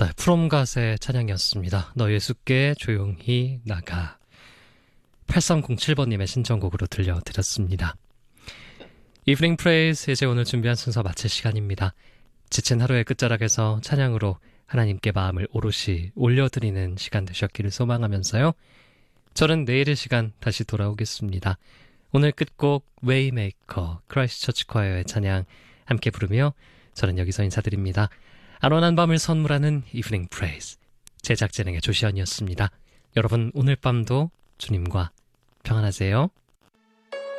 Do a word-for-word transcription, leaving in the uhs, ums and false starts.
네, 프롬갓의 찬양이었습니다. 너 예수께 조용히 나가. 팔삼공칠 번님의 신청곡으로 들려드렸습니다. 이브닝 프레이즈, 이제 오늘 준비한 순서 마칠 시간입니다. 지친 하루의 끝자락에서 찬양으로 하나님께 마음을 오롯이 올려드리는 시간 되셨기를 소망하면서요. 저는 내일 이 시간 다시 돌아오겠습니다. 오늘 끝곡 웨이메이커 크라이스트처치 콰이어의 찬양 함께 부르며 저는 여기서 인사드립니다. 안원한 밤을 선물하는 이브닝 프레이즈, 제작 진행의 조시연이었습니다. 여러분 오늘 밤도 주님과 평안하세요.